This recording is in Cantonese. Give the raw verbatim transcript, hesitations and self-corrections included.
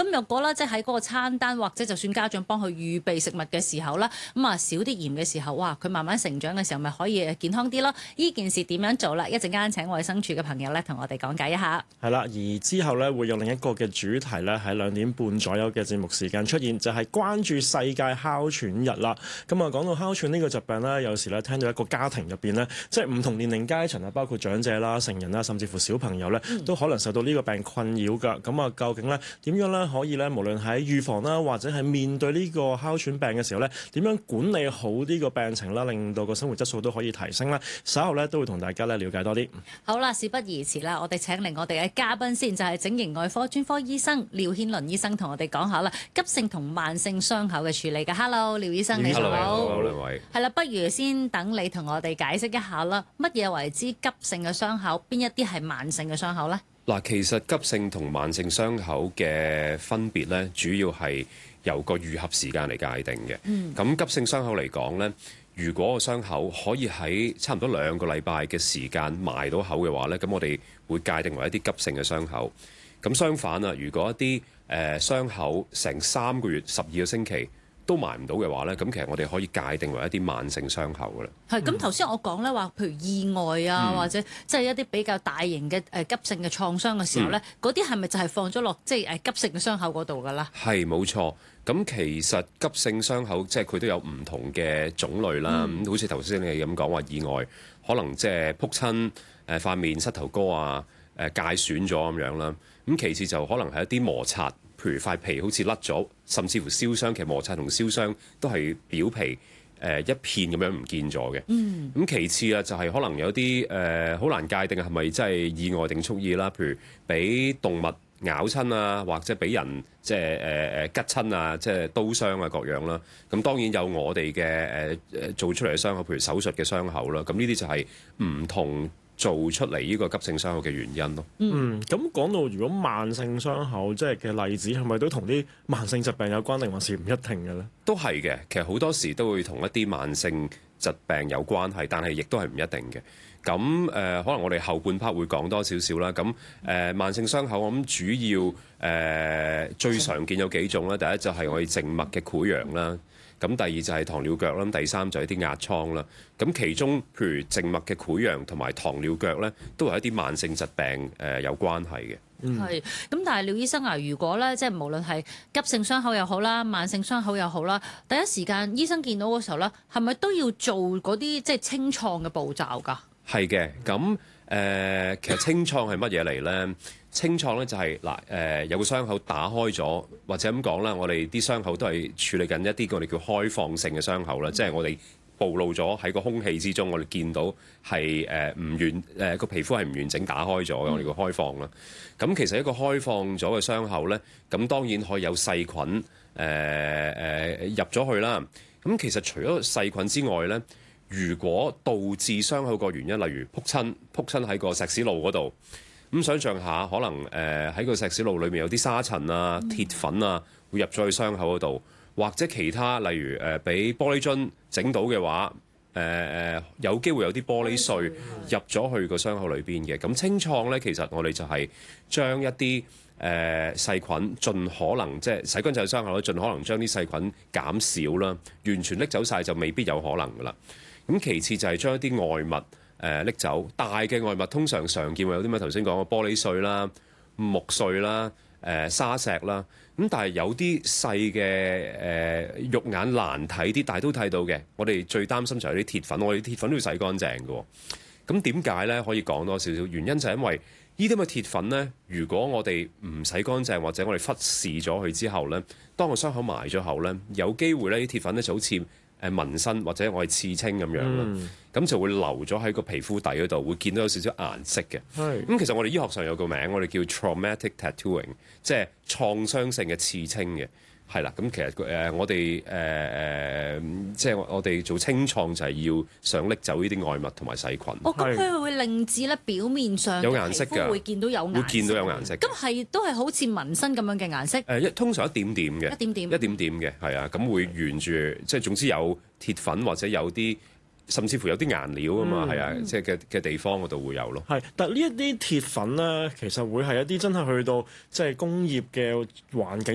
咁若果咧，即係喺嗰個餐單或者就算家長幫佢預備食物嘅時候啦，咁啊少啲鹽嘅時候，哇！佢慢慢成長嘅時候，咪可以健康啲咯。呢件事點樣做啦？一陣間請衛生署嘅朋友咧，同我哋講解一下。 係啦，而之後咧會有另一個嘅主題咧，喺兩點半左右嘅節目時間出現，就係、是、關注世界哮喘日啦。咁啊，講到哮喘呢個疾病咧，有時咧聽到一個家庭入邊咧，即係唔同年齡階層啊，包括長者啦、成人啦，甚至乎小朋友咧，都可能受到呢個病困擾㗎。咁啊，究竟咧點樣咧可以咧，無論喺預防啦，或者係面對呢個哮喘病嘅時候咧，點樣管理好呢個病情啦，令到個生活質素都可以提升啦。稍後咧都會同大家咧了解多啲。 好啦，事不宜遲啦，我哋請嚟我哋嘅嘉賓先，就係、是、整形外科專科醫生廖軒倫醫生，同我哋講下啦，急性同慢性傷口嘅處理嘅。Hello， 廖醫生你好。 Hello，兩位。 係啦，不如先等你同我哋解釋一下啦，乜嘢為之急性嘅傷口，邊一啲係慢性嘅傷口呢？ 嗱，其實急性同慢性傷口嘅分別咧，主要係由個愈合時間嚟界定嘅。咁、嗯、急性傷口嚟講咧，如果個傷口可以喺差唔多兩個禮拜嘅時間埋到口嘅話咧，咁我哋會界定為一啲急性嘅傷口。咁相反啊，如果一啲誒傷口成三個月、十二個星期都埋唔到嘅話咧，咁其實我哋可以界定為一啲慢性傷口㗎啦。 係咁，頭先我講咧話，譬如意外啊， 嗯、 或者即係一啲比較大型嘅誒急性嘅創傷嘅時候咧，嗰啲係咪就係放咗落即係誒急性嘅傷口嗰度㗎啦？係冇錯。咁其實急性傷口即係佢都有唔同嘅種類啦。咁、嗯、好似頭先你咁講話意外，可能即係撲親誒塊面、膝頭哥啊、誒界損咗咁樣啦。咁其次就可能係一啲摩擦。譬如塊皮好似甩咗，甚至乎燒傷，其實摩擦同燒傷都係表皮誒、呃、一片咁樣唔見咗嘅。咁、嗯、其次啊，就係可能有啲誒好難界定係咪真係意外定蓄意啦。譬如俾動物咬親啊，或者俾人即係誒誒吉親啊，即係刀傷啊各樣啦。咁當然有我哋嘅誒誒做出嚟嘅傷口，譬如手術嘅傷口啦。咁呢啲就係唔同做出嚟呢個急性傷口嘅原因咯。 嗯，咁講到如果慢性傷口即係嘅例子，係咪都同啲慢性疾病有關，定還是唔一定嘅咧？ 都係嘅，其實好多時都會同一啲慢性疾病有關係，但係亦都係唔一定嘅。咁誒、呃，可能我哋後半 part 會講多少少啦。咁誒、呃，慢性傷口我諗主要誒、呃、最常見有幾種啦。第一就係我哋靜脈嘅潰瘍啦。咁第二就係糖尿腳啦，第三就係啲壓瘡啦。咁其中譬如靜脈嘅潰瘍同埋糖尿腳咧，都係一啲慢性疾病誒、呃、有關係嘅。 係，咁但係廖醫生啊，如果咧即係無論係急性傷口又好啦，慢性傷口又好啦，第一時間醫生見到嘅時候咧，係咪都要做嗰啲即係清創嘅步驟㗎？係嘅，咁誒、呃、其實清創係乜嘢嚟咧？清創咧就係嗱誒有個傷口打開咗，或者咁講啦，我哋啲傷口都係處理緊一啲我哋叫開放性嘅傷口啦，即係、嗯、我哋暴露咗喺個空氣之中，我哋見到係誒唔完誒個皮膚係唔完整打開咗嘅，我哋叫開放啦。咁、嗯、其實一個開放咗嘅傷口咧，咁當然可以有細菌誒誒、呃呃、入咗去啦。咁其實除咗細菌之外咧，如果導致傷口個原因，例如撲親撲親喺個石屎路嗰度。咁想像下，可能誒喺、呃、個石屎路裏面有啲沙塵啊、鐵粉啊，會入咗去傷口嗰度，或者其他例如誒俾、呃、玻璃樽整到嘅話，誒、呃、誒有機會有啲玻璃碎入咗去個傷口裏邊嘅。咁清創咧，其實我哋就係將一啲誒、呃、細菌盡可能即係細菌就係傷口咧，盡可能將啲細菌減少啦，完全拎走晒就未必有可能噶啦。咁其次就係將一啲外物誒拎走，大嘅外物通常常見會有啲咩？頭先講嘅玻璃碎啦、木碎啦、誒、呃、沙石啦。咁但係有啲細嘅誒肉眼難睇啲，但係都睇到嘅。我哋最擔心就係啲鐵粉，我哋啲鐵粉都要洗乾淨嘅。咁點解咧？可以講多少少原因就係因為呢啲咁嘅鐵粉咧，如果我哋唔洗乾淨或者我哋忽視咗佢之後咧，當個傷口埋咗後咧，有機會咧啲鐵粉咧就好似誒紋身或者我哋刺青咁樣啦，咁、嗯、就會留咗喺個皮膚底嗰度，會見到有少少顏色嘅。咁、嗯、其實我哋醫學上有個名，我哋叫 traumatic tattooing，即係創傷性嘅刺青嘅。係啦，咁其實誒、呃、我哋誒誒，即係我哋做清創就係要想拎走呢啲外物同埋細菌。 哦，咁佢會令至咧表面上有顏色㗎， 會見到有顏色， 會見到有顏色。 咁係都係好似紋身咁樣嘅顏色。誒、 呃，一通常一點點嘅， 一點點， 一點點嘅，係啊，咁會沿住，即係總之有鐵粉或者有啲。甚至乎有啲顏料啊嘛，係、嗯、啊，即係嘅嘅地方嗰度會有咯。 係，但係呢一啲鐵粉咧，其實會係一啲真係去到即係工業嘅環境